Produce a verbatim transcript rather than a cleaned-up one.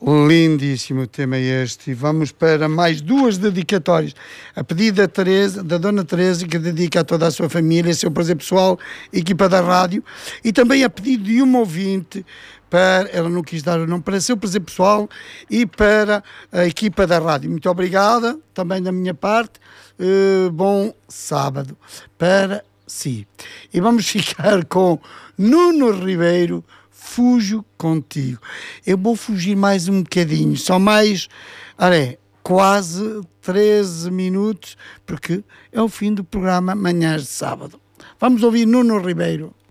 Lindíssimo tema este. E vamos para mais duas dedicatórias. A pedido da, Teresa, da Dona Teresa, que dedica a toda a sua família, seu prazer pessoal, equipa da rádio, e também a pedido de uma ouvinte, para, ela não quis dar o nome, para seu prazer pessoal e para a equipa da rádio. Muito obrigada, também da minha parte. Uh, bom sábado para si. E vamos ficar com Nuno Ribeiro, Fujo Contigo. Eu vou fugir mais um bocadinho, só mais, olha, quase treze minutos, porque é o fim do programa Manhãs de Sábado. Vamos ouvir Nuno Ribeiro.